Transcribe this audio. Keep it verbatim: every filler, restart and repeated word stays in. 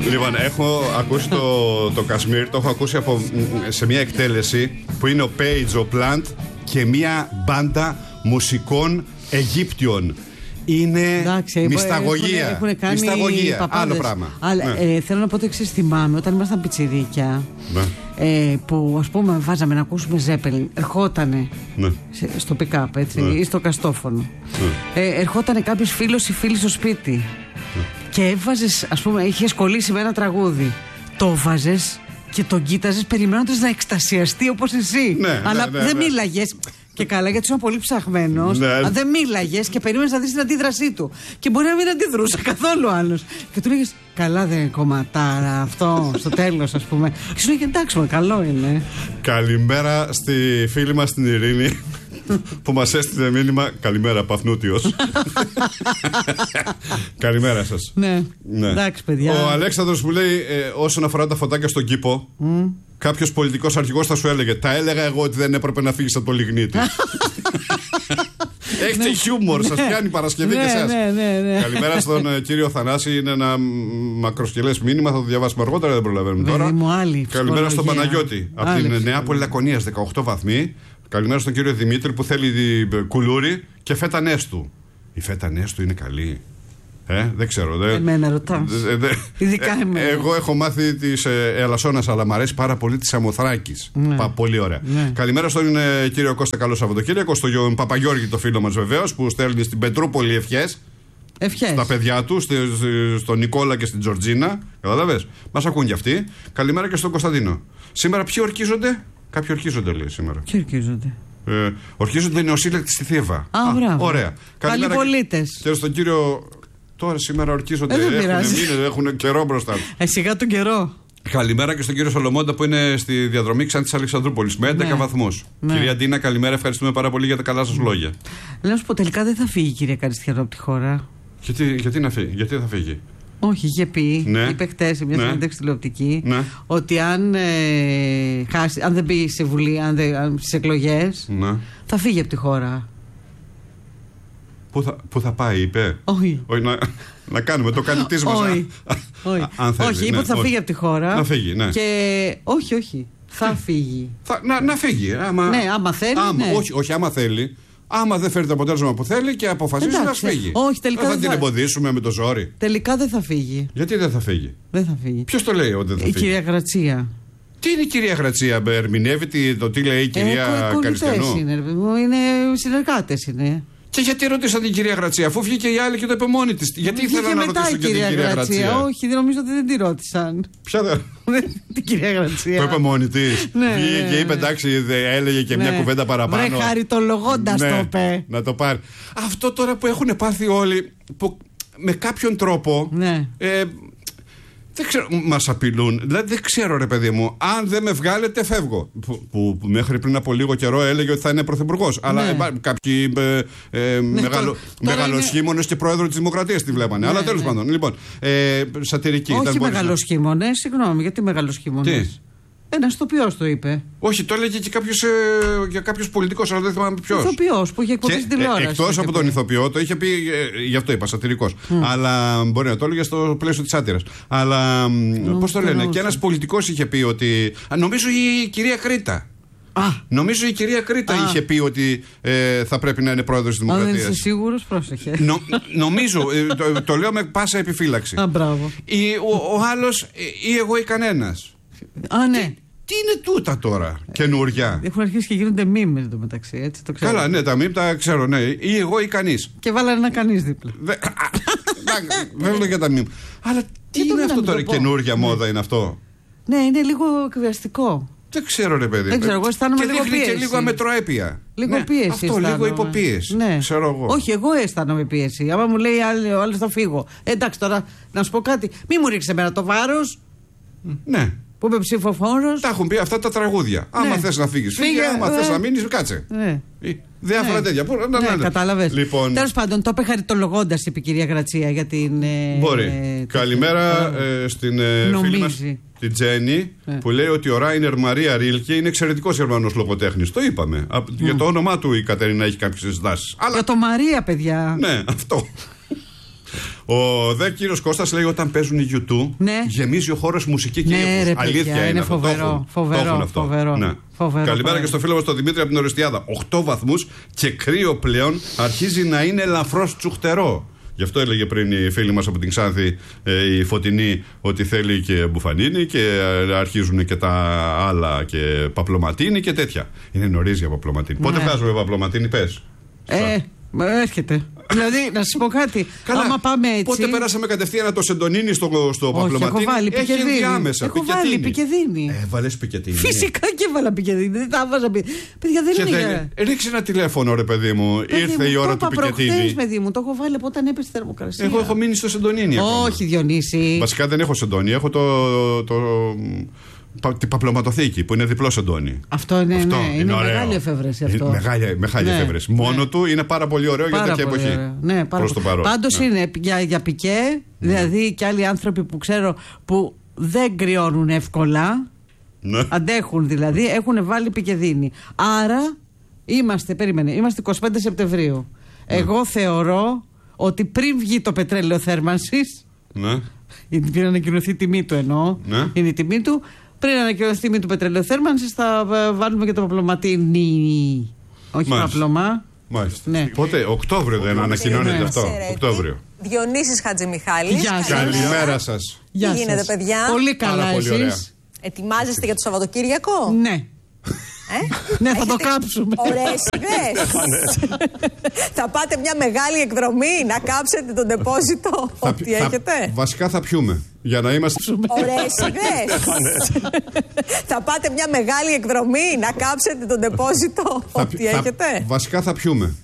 Λοιπόν, έχω ακούσει το, το Κασμίρ, το έχω ακούσει από, σε μια εκτέλεση που είναι ο Page, ο Plant και μια μπάντα μουσικών Αιγύπτιων. Είναι εντάξει, μυσταγωγία. Έχουν, έχουν κάνει μυσταγωγία. Άλλο πράγμα. Αλλά, ναι. ε, θέλω να πω το εξής. Θυμάμαι όταν ήμασταν πιτσιρίκια, ναι. ε, που ας πούμε βάζαμε να ακούσουμε Ζέπελιν, ερχότανε ναι. σε, στο pick-up έτσι, ναι. ή στο καστόφωνο. Ναι. Ε, ερχότανε κάποιος φίλος ή φίλη στο σπίτι. Ναι. Και έβαζες, ας πούμε, είχες κολλήσει με ένα τραγούδι. Το βάζες και τον κοίταζες περιμένοντας να εκστασιαστεί όπως εσύ. Ναι, αλλά ναι, ναι, δεν ναι. μίλαγες. Και καλά, γιατί ήσουν πολύ ψαχμένος. Ναι. Αν δεν μίλαγες και περίμενες να δεις την αντίδρασή του. Και μπορεί να μην αντιδρούσε καθόλου άλλος. Και του λέγες, καλά δεν είναι κομματάρα αυτό, στο τέλος, ας πούμε. Και σου λέγε, εντάξει, μα καλό είναι. Καλημέρα στη φίλη μας την Ειρήνη, που μας έστειλε μήνυμα. Καλημέρα, Παφνούτιος. Καλημέρα σας. Ναι. ναι. Εντάξει, παιδιά. Ο Αλέξανδρος που λέει, ε, όσον αφορά τα φωτάκια στον κήπο, mm. κάποιος πολιτικός αρχηγός θα σου έλεγε, τα έλεγα εγώ ότι δεν έπρεπε να φύγεις από το λιγνίτη. Έχετε χιούμορ, σας πιάνει Παρασκευή και εσάς. Καλημέρα στον uh, κύριο Θανάση. Είναι ένα μακροσκελές μήνυμα, θα το διαβάσουμε αργότερα, δεν προλαβαίνουμε τώρα. Καλημέρα στον Παναγιώτη από την Νεάπολη Λακωνίας, δεκαοκτώ βαθμοί. Καλημέρα στον κύριο Δημήτρη που θέλει κουλούρι και φέτα νέστου. Η φέτα νέστου είναι καλή. Ε, δεν ξέρω. Δε, εμένα ρωτάς. Δε, δε, Ειδικά ε, εμένα. Εγώ έχω μάθει της ε, Ελασσόνας, αλλά μου αρέσει πάρα πολύ της Σαμοθράκης. Ναι. Πα, πολύ ωραία. Ναι. Καλημέρα στον ε, κύριο Κώστα, καλό Σαββατοκύριακο. Στον Παπαγιώργη, το φίλο μας βεβαίως, που στέλνει στην Πετρούπολη ευχές. Ευχές. Στα παιδιά του, στη, στη, στον Νικόλα και στην Τζορτζίνα. Κατάλαβες. Μας ακούν κι αυτοί. Καλημέρα και στον Κωνσταντίνο. Σήμερα ποιοι ορκίζονται? Κάποιοι ορκίζονται, λέει σήμερα. Ποιοι ορκίζονται? Ε, ορκίζονται οι νεοσύλλεκτοι στη Θήβα. Α, Α μπράβο. Ωραία. Καλοί πολίτες. Και στον κύριο. Τώρα σήμερα ορκίζονται. Έχουν, έχουν καιρό μπροστά του. Ε, σιγά τον καιρό. Καλημέρα και στον κύριο Σολομώντα που είναι στη διαδρομή Ξάνθης Αλεξανδρούπολης με έντεκα ναι. βαθμούς. Ναι. Κυρία Ντίνα, καλημέρα. Ευχαριστούμε πάρα πολύ για τα καλά σας λόγια. Λέω σου πω, τελικά δεν θα φύγει η κυρία Καριστιανό από τη χώρα. Γιατί, γιατί να φύγει, γιατί θα φύγει? Όχι, είχε πει, ναι. είπε χτες σε μια ναι. συνέντευξη τηλεοπτική, ναι. ότι αν, ε, χάσει, αν δεν μπει σε βουλή, αν δεν, αν, στις εκλογές, ναι. θα φύγει από τη χώρα. Πού θα, πού θα πάει, είπε? Όχι. Όχι να, να κάνουμε το κανητής μας. Όχι, όχι. Αν θέλει, όχι είπε ναι, ότι θα όχι. φύγει από τη χώρα. Να φύγει, ναι. Και όχι, όχι. Θα φύγει. Θα, να, να φύγει. Άμα, ναι, άμα θέλει. Άμα, ναι. όχι, όχι, άμα θέλει. Άμα δεν φέρει το αποτέλεσμα που θέλει και αποφασίζει εντάξει, να φύγει. Όχι, τελικά δεν θα, δεν θα θα την εμποδίσουμε με το ζόρι. Τελικά δεν θα φύγει. Γιατί δεν θα φύγει? Δεν θα φύγει. Ποιος το λέει ότι δεν θα η φύγει? Η κυρία Γρατσία. Τι είναι η κυρία Γρατσία? Ερμηνεύει το τι λέει η κυρία ε, Καριστιανού? Είναι, είναι συνεργάτες είναι. Και γιατί ρωτήσατε την κυρία Γρατσία, αφού βγήκε η άλλη και το είπε μόνη της? Γιατί ήθελα να ρωτήσω και την κυρία Γρατσία. Γρατσία. Όχι, δεν νομίζω ότι δεν τη ρώτησαν. Ποια δεν. Την κυρία Γρατσία. Το είπε μόνη της. Ναι, βγήκε ναι, και είπε εντάξει, έλεγε και ναι. μια κουβέντα παραπάνω. Βρε χαριτολογώντας ναι, το είπε. Να το πάρει. Αυτό τώρα που έχουν πάθει όλοι, που με κάποιον τρόπο. Ναι. Ε, δεν ξέρω, μας απειλούν. Δηλαδή δεν ξέρω, ρε παιδί μου, αν δεν με βγάλετε φεύγω. Που, που, που μέχρι πριν από λίγο καιρό έλεγε ότι θα είναι πρωθυπουργός. Ναι. Αλλά ε, κάποιοι ε, ε, ναι, μεγαλο, μεγαλοσχήμονες είναι... και πρόεδρο της Δημοκρατίας τη βλέπανε. Ναι, αλλά τέλος ναι. πάντων. Λοιπόν, ε, σατυρική. Όχι μεγαλοσχήμονες, να... συγγνώμη, γιατί μεγαλοσχήμονες? Ένας ηθοποιός το είπε. Όχι, το έλεγε και κάποιος, ε, για κάποιος πολιτικός, αλλά δεν θυμάμαι ποιος. Ηθοποιός που είχε εκπομπή στην τηλεόραση. Ε, εκτός από τον ηθοποιό, το είχε πει, ε, γι' αυτό είπα, σατυρικός. Mm. Αλλά μπορεί να το έλεγε στο πλαίσιο της σάτυρας. Αλλά mm, πώς το λένε, και ένας πολιτικός είχε πει ότι. Α, νομίζω η κυρία Κρήτα. Α. Νομίζω η κυρία Κρήτα Α. είχε πει ότι ε, θα πρέπει να είναι πρόεδρος της Δημοκρατίας. Αν δεν είσαι σίγουρος, πρόσεχε. Νο, νομίζω, ε, το, το λέω με πάσα επιφύλαξη. Α, μπράβο. Ή, ο, ο άλλος ή εγώ ή κανένας. Α, ναι. Τι, τι είναι τούτα τώρα, καινούρια? Έχουν αρχίσει και γίνονται μίμες εδώ μεταξύ, έτσι το ξέρω. Καλά, ναι, τα μίμ τα ξέρω, ναι. Ή εγώ ή κανείς. Και βάλανε ένα κανείς δίπλα. Βέβαια και τα μίμ. Αλλά τι είναι αυτό τώρα, καινούρια μόδα είναι αυτό? Ναι, είναι λίγο εκβιαστικό. Δεν ξέρω, ρε παιδί. Δεν ξέρω, εγώ αισθάνομαι και λίγο πίεση. Και λίγο αμετροέπεια. Λίγο ναι, πίεση. Αυτό, αισθάνομαι. λίγο υποπίεση. Ναι. Ξέρω εγώ. Όχι, εγώ αισθάνομαι πίεση. Άμα μου λέει ο άλλος θα φύγω. Ε, εντάξει, τώρα να σου πω κάτι. Μη μου ρίξει εμένα το βάρος. Ναι. Που είμαι ψηφοφόρος. Τα έχουν πει αυτά τα τραγούδια. Ναι. Άμα θες να φύγεις, φύγε. Άμα ε, θες να μείνεις, κάτσε. Ναι. Διάφορα ναι. τέτοια. Ναι, ναι, ναι. Κατάλαβες. Λοιπόν... Τέλος πάντων, το είπε χαριτολογώντας, είπε η κυρία Γρατσία για την. Μπορεί. Ε, Καλημέρα ε, στην ε, φίλη μας την Τζέννη, yeah. που λέει ότι ο Ράινερ Μαρία Ρίλκε είναι εξαιρετικός Γερμανός λογοτέχνης. Το είπαμε. Mm. Για το όνομά του η Κατερίνα έχει κάποιες ενστάσεις. Αλλά... Για το Μαρία, παιδιά. Ναι, αυτό. Ο δε κύριος Κώστας λέει όταν παίζουν οι γιου τού, ναι. γεμίζει ο χώρος μουσική και ναι, ρε, αλήθεια αλήθεια είναι, είναι αυτό. φοβερό. Το έχουν, φοβερό, το έχουν αυτό. φοβερό, ναι. φοβερό. Καλημέρα φοβερό. και στο φίλο μας τον Δημήτρη από την Ορεστιάδα. οκτώ βαθμούς και κρύο πλέον, αρχίζει να είναι ελαφρώς τσουχτερό. Γι' αυτό έλεγε πριν η φίλη μας από την Ξάνθη, ε, η Φωτεινή, ότι θέλει και μπουφανίνη και ε, αρχίζουν και τα άλλα και παπλωματίνη και τέτοια. Είναι νωρίς για παπλωματίνη. Ναι. Πότε βγάζουμε παπλωματίνη, πες. Ε, έρχεται. Δηλαδή, να σας πω κάτι. Καλά, άμα πάμε έτσι. Πότε περάσαμε κατευθείαν το σεντονίνι στο, στο παπλωματίνι. Έχω βάλει έχει ενδιάμεσα. Έχω βάλει πικεδίνη. Ε, βάλες πικεδίνη. Φυσικά και έβαλα πικεδίνη. Δεν τα έβαζα πικεδίνη. Παιδιά, δεν είναι. Δεν... Ρίξε ένα τηλέφωνο, ρε παιδί μου. Παιδί Ήρθε μου, η ώρα του πικεδίνη. Προχτές, παιδί μου, το έχω βάλει από όταν έπεσε η θερμοκρασία. Εγώ έχω μείνει στο σεντονίνι. Όχι, Διονύση. Βασικά δεν έχω σεντόνι. Έχω το. το... την παπλωματοθήκη που είναι διπλό σεντόνι. Αυτό είναι, αυτό ναι, είναι, είναι μεγάλη εφεύρεση αυτό. Είναι μεγάλη, μεγάλη ναι, εφεύρεση. Ναι. Μόνο του είναι πάρα πολύ ωραίο πάρα για τέτοια εποχή. Ναι, προς το παρόν. Πάντως ναι. είναι για, για πικέ, δηλαδή και άλλοι άνθρωποι που ξέρω που δεν κρυώνουν εύκολα, ναι. αντέχουν δηλαδή, έχουν βάλει πικεδίνη. Άρα είμαστε, περίμενε, είμαστε εικοστή πέμπτη Σεπτεμβρίου. Ναι. Εγώ θεωρώ ότι πριν βγει το πετρέλαιο θέρμανσης, ναι. πριν ανακοινωθεί η τιμή του εννοώ, ναι. είναι η τιμή του. Πριν ανακοινωθεί η τιμή του πετρελαιοθέρμανσης θα βάλουμε και το παπλωματίνι. Όχι παπλωμά. Μάλιστα. Ναι. Πότε, Οκτώβριο δεν ανακοινώνεται αυτό. Οκτώβριο. Διονύσης Χατζημιχάλης. Γεια σας. Καλημέρα σας. Τι γίνεται, παιδιά? Πολύ καλά, εσείς? Ετοιμάζεστε για το Σαββατοκύριακο? Ναι. Ε? Ναι, θα το κάψουμε. Ωραίες ιδέες. Θα πάτε μια μεγάλη εκδρομή να κάψετε τον ντεπόζιτο. Ό,τι έχετε. Βασικά θα πιούμε. Για να είμαστε. Ωραίες ιδέες. Θα πάτε μια μεγάλη εκδρομή να κάψετε τον ντεπόζιτο. Ό,τι έχετε. Βασικά θα πιούμε.